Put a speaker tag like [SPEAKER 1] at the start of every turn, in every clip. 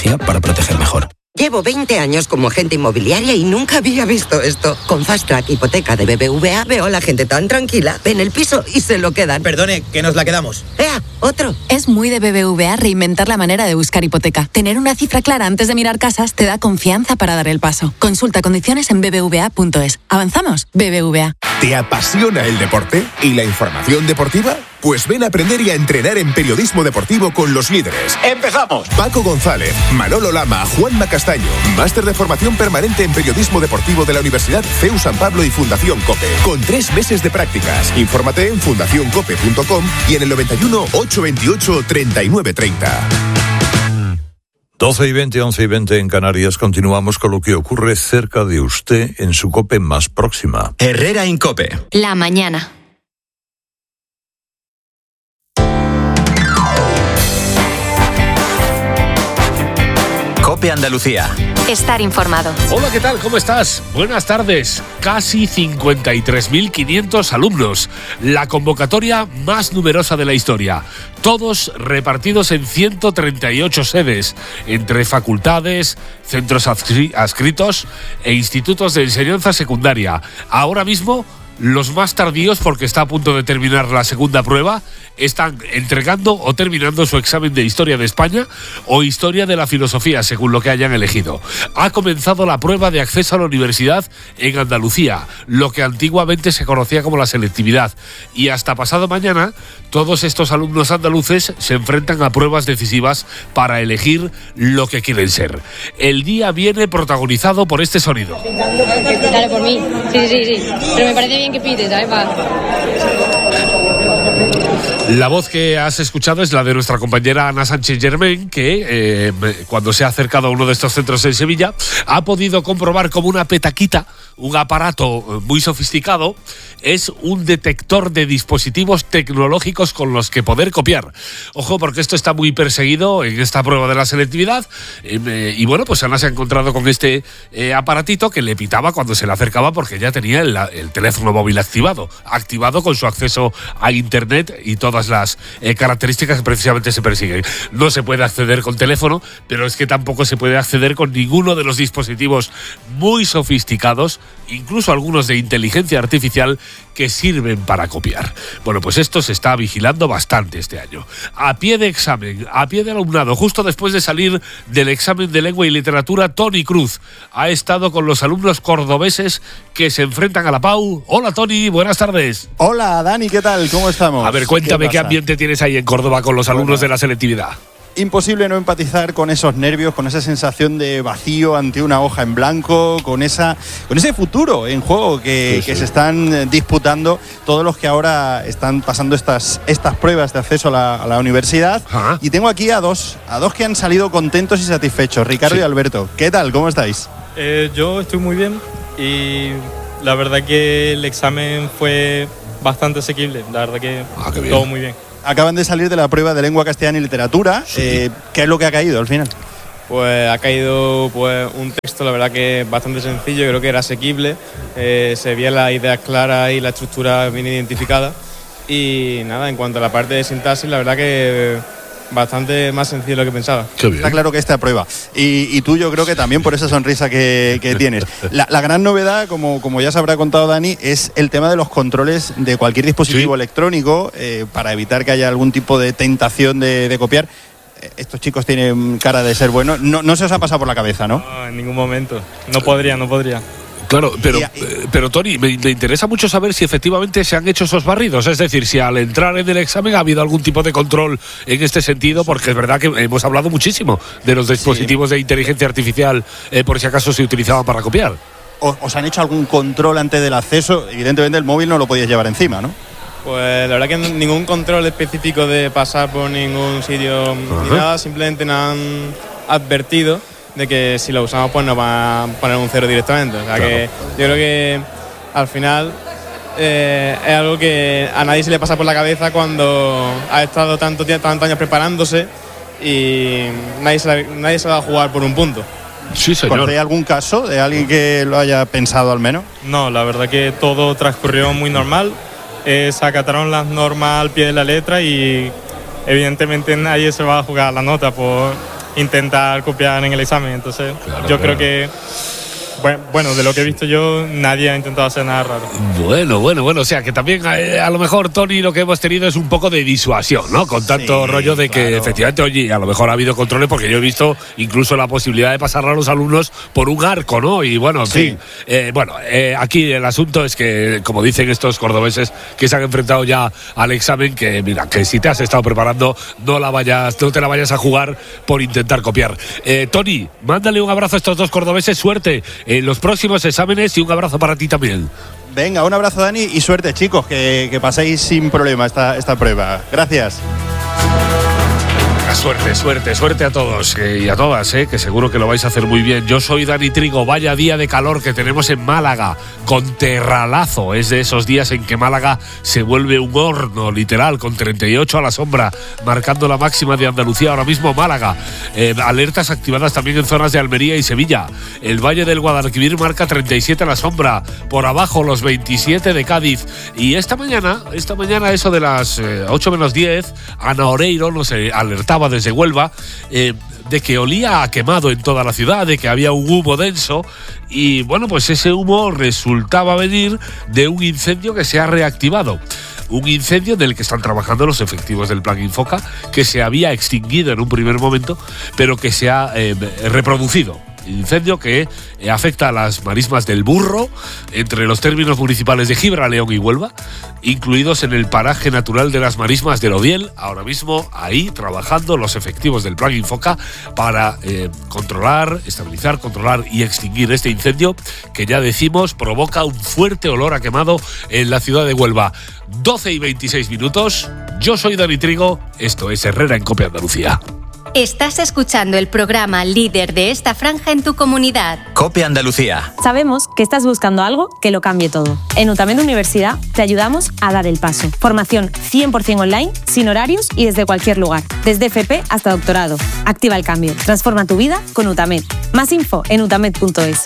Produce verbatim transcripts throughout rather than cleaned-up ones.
[SPEAKER 1] tecnología para proteger mejor.
[SPEAKER 2] Llevo veinte años como agente inmobiliaria y nunca había visto esto. Con Fast Track Hipoteca de B B V A veo a la gente tan tranquila, ven el piso y se lo quedan.
[SPEAKER 3] Perdone, que nos la quedamos.
[SPEAKER 2] ¡Ea, otro!
[SPEAKER 4] Es muy de B B V A reinventar la manera de buscar hipoteca. Tener una cifra clara antes de mirar casas te da confianza para dar el paso. Consulta condiciones en b b v a punto es. ¿Avanzamos? B B V A.
[SPEAKER 5] ¿Te apasiona el deporte y la información deportiva? Pues ven a aprender y a entrenar en periodismo deportivo con los líderes.
[SPEAKER 6] ¡Empezamos!
[SPEAKER 5] Paco González, Manolo Lama, Juanma Castaño. Máster de formación permanente en periodismo deportivo de la Universidad C E U San Pablo y Fundación COPE. Con tres meses de prácticas. Infórmate en fundación cope punto com y en el noventa y uno, ochocientos veintiocho, treinta y nueve treinta.
[SPEAKER 7] doce y veinte, once y veinte en Canarias. Continuamos con lo que ocurre cerca de usted en su COPE más próxima.
[SPEAKER 6] Herrera Incope.
[SPEAKER 8] La mañana.
[SPEAKER 6] COPE Andalucía.
[SPEAKER 8] Estar informado.
[SPEAKER 9] Hola, ¿qué tal? ¿Cómo estás? Buenas tardes. Casi cincuenta y tres mil quinientos alumnos. La convocatoria más numerosa de la historia. Todos repartidos en ciento treinta y ocho sedes, entre facultades, centros adscritos e institutos de enseñanza secundaria. Ahora mismo, los más tardíos, porque está a punto de terminar la segunda prueba, están entregando o terminando su examen de Historia de España o Historia de la Filosofía, según lo que hayan elegido. Ha comenzado la prueba de acceso a la universidad en Andalucía, lo que antiguamente se conocía como la selectividad. Y hasta pasado mañana, todos estos alumnos andaluces se enfrentan a pruebas decisivas para elegir lo que quieren ser. El día viene protagonizado por este sonido.
[SPEAKER 10] Dale por mí, sí, sí, sí. Pero me parece bien que pides, ¿sabes? Va.
[SPEAKER 9] La voz que has escuchado es la de nuestra compañera Ana Sánchez Germain, que eh, cuando se ha acercado a uno de estos centros en Sevilla ha podido comprobar como una petaquita, un aparato muy sofisticado, es un detector de dispositivos tecnológicos con los que poder copiar. Ojo, porque esto está muy perseguido en esta prueba de la selectividad, eh, y bueno, pues Ana se ha encontrado con este eh, aparatito que le pitaba cuando se le acercaba, porque ya tenía el, el teléfono móvil activado, activado con su acceso a internet y todas las eh, características que precisamente se persiguen. No se puede acceder con teléfono, pero es que tampoco se puede acceder con ninguno de los dispositivos muy sofisticados, incluso algunos de inteligencia artificial, que sirven para copiar. Bueno, pues esto se está vigilando bastante este año. A pie de examen, a pie de alumnado, justo después de salir del examen de lengua y literatura, Toni Cruz ha estado con los alumnos cordobeses que se enfrentan a la PAU. Hola, Toni, buenas tardes.
[SPEAKER 11] Hola, Dani, ¿qué tal? ¿Cómo estamos?
[SPEAKER 9] A ver, cuéntame qué, qué ambiente tienes ahí en Córdoba con los alumnos bueno, de la selectividad.
[SPEAKER 11] Imposible no empatizar con esos nervios, con esa sensación de vacío ante una hoja en blanco, con esa, con ese futuro en juego que, sí, sí. que se están disputando todos los que ahora están pasando estas, estas pruebas de acceso a la, a la universidad. Ajá. Y tengo aquí a dos, a dos que han salido contentos y satisfechos, Ricardo sí. y Alberto. ¿Qué tal? ¿Cómo estáis?
[SPEAKER 12] Eh, yo estoy muy bien y la verdad que el examen fue bastante asequible, la verdad que ah, todo bien. muy bien.
[SPEAKER 11] Acaban de salir de la prueba de lengua castellana y literatura. Sí. Eh, ¿Qué es lo que ha caído al final?
[SPEAKER 12] Pues ha caído pues, un texto, la verdad que bastante sencillo, creo que era asequible. Eh, se veían las ideas claras y la estructura bien identificada. Y nada, en cuanto a la parte de sintaxis, la verdad que bastante más sencillo de lo que pensaba.
[SPEAKER 11] Está claro que esta prueba. Y, y tú yo creo que también por esa sonrisa que, que tienes. La, la gran novedad, como, como ya se habrá contado Dani, es el tema de los controles de cualquier dispositivo sí. electrónico eh, para evitar que haya algún tipo de tentación de, de copiar. Estos chicos tienen cara de ser buenos. No, no se os ha pasado por la cabeza, ¿no?
[SPEAKER 12] No, en ningún momento. No podría, no podría.
[SPEAKER 9] Claro, pero, pero Toni, me, me interesa mucho saber si efectivamente se han hecho esos barridos, es decir, si al entrar en el examen ha habido algún tipo de control en este sentido, porque es verdad que hemos hablado muchísimo de los dispositivos sí. de inteligencia artificial, eh, por si acaso se utilizaban para copiar.
[SPEAKER 11] ¿Os han hecho algún control antes del acceso? Evidentemente el móvil no lo podías llevar encima, ¿no?
[SPEAKER 12] Pues la verdad que ningún control específico de pasar por ningún sitio Ajá. ni nada, simplemente nos han advertido de que si lo usamos pues nos va a poner un cero directamente. O sea claro. que yo creo que al final eh, es algo que a nadie se le pasa por la cabeza cuando ha estado tanto, tantos años preparándose y nadie se, la, nadie se va a jugar por un punto.
[SPEAKER 9] Sí, señor.
[SPEAKER 11] ¿Conocéis algún caso de alguien que lo haya pensado al menos?
[SPEAKER 12] No, la verdad que todo transcurrió muy normal. Eh, se acataron las normas al pie de la letra y evidentemente nadie se va a jugar la nota por... intentar copiar en el examen. Entonces,
[SPEAKER 9] Claro,
[SPEAKER 12] yo
[SPEAKER 9] claro.
[SPEAKER 12] creo que, bueno, bueno, de lo que he visto yo, nadie ha intentado hacer nada raro.
[SPEAKER 9] Bueno, bueno, bueno, o sea que también eh, a lo mejor, Tony, lo que hemos tenido es un poco de disuasión, ¿no? Con tanto
[SPEAKER 11] Sí,
[SPEAKER 9] rollo de que
[SPEAKER 11] claro.
[SPEAKER 9] efectivamente, oye, a lo mejor ha habido controles porque yo he visto incluso la posibilidad de pasar a los alumnos por un arco, ¿no? Y bueno, en
[SPEAKER 11] Sí.
[SPEAKER 9] fin, eh, bueno, eh, aquí el asunto es que, como dicen estos cordobeses que se han enfrentado ya al examen, que mira, que si te has estado preparando, no la vayas, no te la vayas a jugar por intentar copiar. Eh, Tony, mándale un abrazo a estos dos cordobeses, suerte en los próximos exámenes y un abrazo para ti también.
[SPEAKER 11] Venga, un abrazo, Dani, y suerte, chicos, que, que paséis sin problema esta, esta prueba. Gracias.
[SPEAKER 9] Suerte, suerte, suerte a todos eh, y a todas, eh, que seguro que lo vais a hacer muy bien. Yo soy Dani Trigo, vaya día de calor que tenemos en Málaga, con terralazo. Es de esos días en que Málaga se vuelve un horno, literal, con treinta y ocho a la sombra, marcando la máxima de Andalucía ahora mismo Málaga. Eh, alertas activadas también en zonas de Almería y Sevilla. El Valle del Guadalquivir marca treinta y siete a la sombra, por abajo los veintisiete de Cádiz. Y esta mañana, esta mañana eso de las eh, ocho menos diez, Ana Oreiro nos eh, alertaba desde Huelva eh, de que olía a quemado en toda la ciudad, de que había un humo denso y bueno, pues ese humo resultaba venir de un incendio que se ha reactivado. Un incendio del que están trabajando los efectivos del Plan Infoca, que se había extinguido en un primer momento, pero que se ha eh, reproducido. Incendio que eh, afecta a las marismas del Burro, entre los términos municipales de Gibra, León y Huelva, incluidos en el paraje natural de las marismas del Odiel. Ahora mismo ahí trabajando los efectivos del Plan Infoca para eh, controlar, estabilizar, controlar y extinguir este incendio que ya decimos provoca un fuerte olor a quemado en la ciudad de Huelva. doce y veintiséis minutos, yo soy Dani Trigo, esto es Herrera en Cope Andalucía.
[SPEAKER 8] Estás escuchando el programa líder de esta franja en tu comunidad.
[SPEAKER 6] Cope Andalucía.
[SPEAKER 1] Sabemos que estás buscando algo que lo cambie todo. En UTAMED Universidad te ayudamos a dar el paso. Formación cien por ciento online, sin horarios y desde cualquier lugar. Desde F P hasta doctorado. Activa el cambio. Transforma tu vida con UTAMED. Más info en utamed punto es.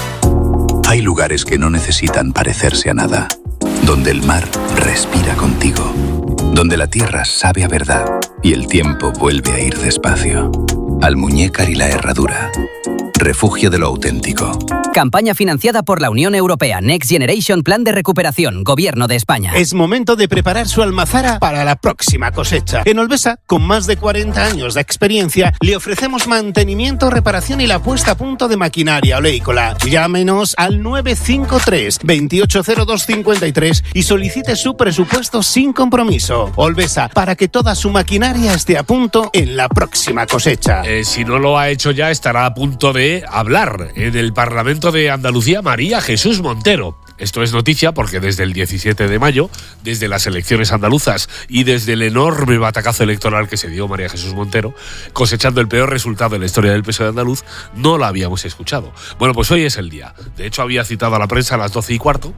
[SPEAKER 3] Hay lugares que no necesitan parecerse a nada. Donde el mar respira contigo. Donde la tierra sabe a verdad y el tiempo vuelve a ir despacio. Almuñécar y la Herradura. Refugio de lo auténtico.
[SPEAKER 13] Campaña financiada por la Unión Europea. Next Generation Plan de Recuperación. Gobierno de España.
[SPEAKER 14] Es momento de preparar su almazara para la próxima cosecha. En Olvesa, con más de cuarenta años de experiencia, le ofrecemos mantenimiento, reparación y la puesta a punto de maquinaria oleícola. Llámenos al nueve cinco tres, veintiocho cero dos cincuenta y tres y solicite su presupuesto sin compromiso. Olvesa, para que toda su maquinaria esté a punto en la próxima cosecha.
[SPEAKER 9] Eh, si no lo ha hecho ya, estará a punto de hablar en el Parlamento de Andalucía María Jesús Montero. Esto es noticia porque desde el diecisiete de mayo, desde las elecciones andaluzas y desde el enorme batacazo electoral que se dio María Jesús Montero, cosechando el peor resultado en la historia del P S O E andaluz, no la habíamos escuchado. Bueno, pues hoy es el día. De hecho, había citado a la prensa a las doce y cuarto.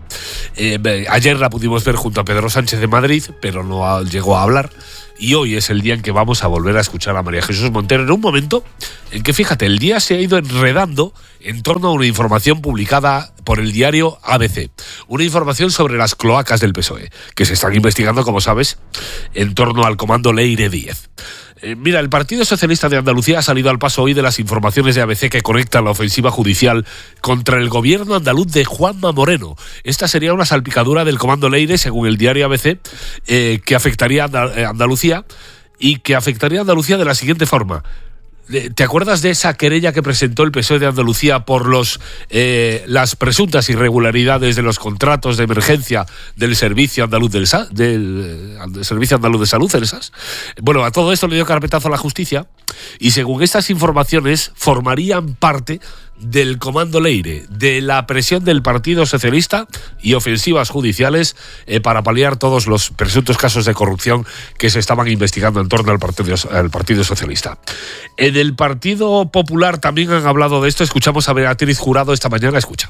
[SPEAKER 9] Eh, ayer la pudimos ver junto a Pedro Sánchez de Madrid, pero no ha, llegó a hablar. Y hoy es el día en que vamos a volver a escuchar a María Jesús Montero en un momento en que, fíjate, el día se ha ido enredando en torno a una información publicada por el diario A B C. Una información sobre las cloacas del P S O E, que se están investigando, como sabes, en torno al comando Leire diez. Eh, mira, el Partido Socialista de Andalucía ha salido al paso hoy de las informaciones de A B C que conectan la ofensiva judicial contra el gobierno andaluz de Juanma Moreno. Esta sería una salpicadura del comando Leire, según el diario A B C, eh, que afectaría a Andalucía y que afectaría a Andalucía de la siguiente forma. ¿Te acuerdas de esa querella que presentó el P S O E de Andalucía por los eh, las presuntas irregularidades de los contratos de emergencia del Servicio Andaluz del, Sa- del, del Servicio Andaluz de Salud, el S A S? Bueno, a todo esto le dio carpetazo a la justicia y según estas informaciones formarían parte del comando Leire, de la presión del Partido Socialista y ofensivas judiciales eh, para paliar todos los presuntos casos de corrupción que se estaban investigando en torno al Partido, al Partido Socialista. En el Partido Popular también han hablado de esto. Escuchamos a Beatriz Jurado esta mañana. Escucha.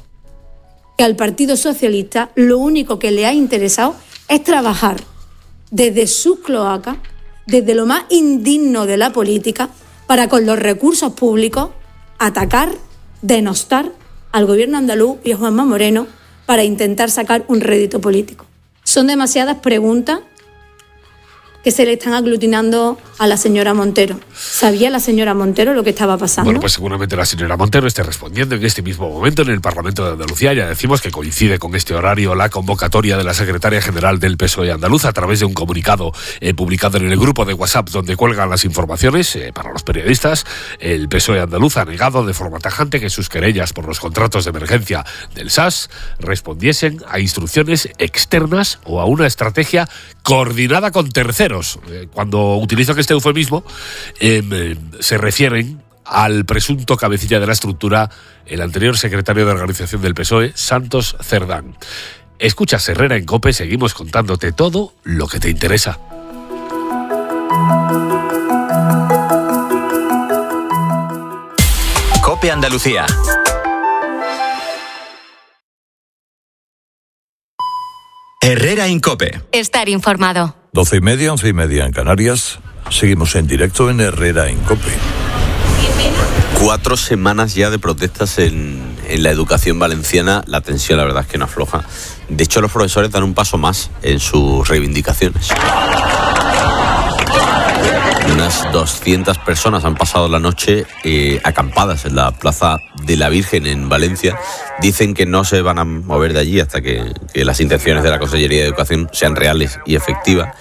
[SPEAKER 15] Al Partido Socialista lo único que le ha interesado es trabajar desde su cloaca, desde lo más indigno de la política, para con los recursos públicos atacar, denostar al gobierno andaluz y a Juanma Moreno para intentar sacar un rédito político. Son demasiadas preguntas que se le están aglutinando a la señora Montero. ¿Sabía la señora Montero lo que estaba pasando?
[SPEAKER 9] Bueno, pues seguramente la señora Montero esté respondiendo en este mismo momento en el Parlamento de Andalucía. Ya decimos que coincide con este horario la convocatoria de la secretaria general del P S O E andaluz a través de un comunicado eh, publicado en el grupo de WhatsApp donde cuelgan las informaciones eh, para los periodistas. El P S O E andaluz ha negado de forma tajante que sus querellas por los contratos de emergencia del S A S respondiesen a instrucciones externas o a una estrategia coordinada con terceros. Cuando utilizo este eufemismo, eh, se refieren al presunto cabecilla de la estructura, el anterior secretario de organización del P S O E, Santos Cerdán. Escuchas Herrera en COPE, seguimos contándote todo lo que te interesa.
[SPEAKER 6] COPE Andalucía. Herrera en COPE.
[SPEAKER 8] Estar informado.
[SPEAKER 7] Doce y media, once y media en Canarias. Seguimos en directo en Herrera en COPE.
[SPEAKER 16] Cuatro semanas ya de protestas en, en la educación valenciana. La tensión, la verdad, es que no afloja. De hecho, los profesores dan un paso más en sus reivindicaciones. Unas doscientas personas han pasado la noche eh, acampadas en la Plaza de la Virgen en Valencia. Dicen que no se van a mover de allí hasta que, que las intenciones de la Consellería de Educación sean reales y efectivas.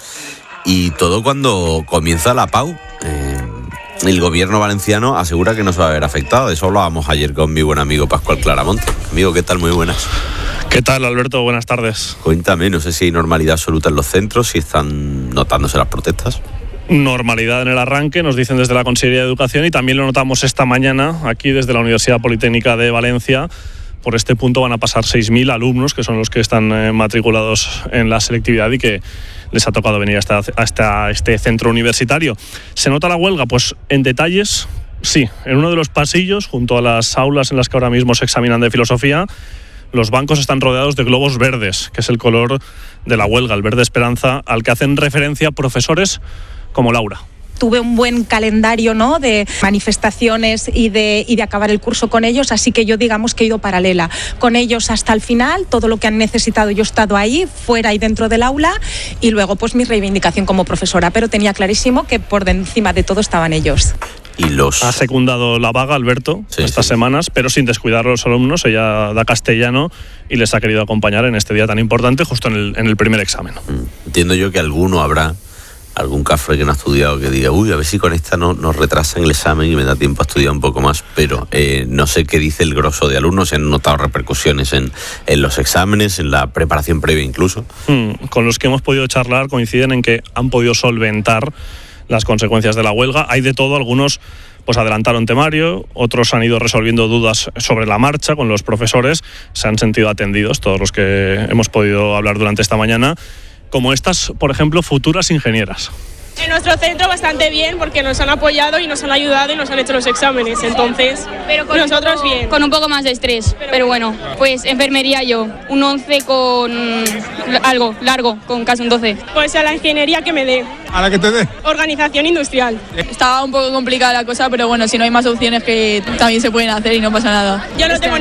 [SPEAKER 16] Y todo cuando comienza la PAU. Eh, el gobierno valenciano asegura que no se va a ver afectado. De eso hablábamos ayer con mi buen amigo Pascual Claramonte. Amigo, ¿qué tal? Muy buenas.
[SPEAKER 17] ¿Qué tal, Alberto? Buenas tardes.
[SPEAKER 16] Cuéntame, no sé si hay normalidad absoluta en los centros, si están notándose las protestas.
[SPEAKER 17] Normalidad en el arranque, nos dicen desde la Consellería de Educación, y también lo notamos esta mañana aquí desde la Universidad Politécnica de Valencia. Por este punto van a pasar seis mil alumnos, que son los que están eh, matriculados en la selectividad y que les ha tocado venir hasta, hasta este centro universitario. ¿Se nota la huelga? Pues en detalles, sí. En uno de los pasillos, junto a las aulas en las que ahora mismo se examinan de filosofía, los bancos están rodeados de globos verdes, que es el color de la huelga, el verde esperanza, al que hacen referencia profesores como Laura.
[SPEAKER 18] Tuve un buen calendario, ¿no?, de manifestaciones y de, y de acabar el curso con ellos, así que yo digamos que he ido paralela con ellos hasta el final. Todo lo que han necesitado yo he estado ahí, fuera y dentro del aula, y luego pues mi reivindicación como profesora, pero tenía clarísimo que por encima de todo estaban ellos.
[SPEAKER 16] Y los...
[SPEAKER 17] Ha secundado la vaga, Alberto, sí, estas sí. semanas, pero sin descuidar a los alumnos. Ella da castellano y les ha querido acompañar en este día tan importante, justo en el, en el primer examen.
[SPEAKER 16] Entiendo yo que alguno habrá, algún cafre que no ha estudiado, que diga, uy, a ver si con esta no nos retrasan el examen y me da tiempo a estudiar un poco más, pero eh, no sé qué dice el grosso de alumnos. Se han notado repercusiones en, en los exámenes, en la preparación previa incluso.
[SPEAKER 17] Hmm, con los que hemos podido charlar coinciden en que han podido solventar las consecuencias de la huelga. Hay de todo, algunos pues adelantaron temario, otros han ido resolviendo dudas sobre la marcha con los profesores, se han sentido atendidos todos los que hemos podido hablar durante esta mañana, como estas, por ejemplo, futuras ingenieras.
[SPEAKER 19] En nuestro centro bastante bien, porque nos han apoyado y nos han ayudado y nos han hecho los exámenes, entonces pero con nosotros
[SPEAKER 10] poco,
[SPEAKER 19] bien.
[SPEAKER 10] Con un poco más de estrés, pero, pero bueno, pues enfermería yo, un once con algo largo, con casi un doce.
[SPEAKER 19] Pues a la ingeniería que me dé.
[SPEAKER 20] ¿A la que te dé?
[SPEAKER 19] Organización industrial.
[SPEAKER 21] Estaba un poco complicada la cosa, pero bueno, si no hay más opciones que también se pueden hacer y no pasa nada.
[SPEAKER 19] Yo no tengo